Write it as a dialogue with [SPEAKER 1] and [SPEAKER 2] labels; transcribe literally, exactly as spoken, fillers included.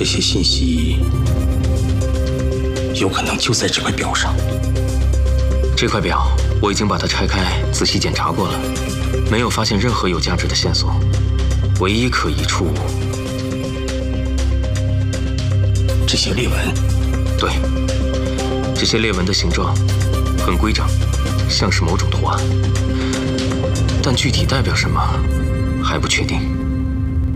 [SPEAKER 1] 这些信息有可能就在这块表上。
[SPEAKER 2] 这块表我已经把它拆开，仔细检查过了，没有发现任何有价值的线索。唯一可疑处，
[SPEAKER 1] 这些裂纹。
[SPEAKER 2] 对，这些裂纹的形状很规整，像是某种图案，但具体代表什么还不确定。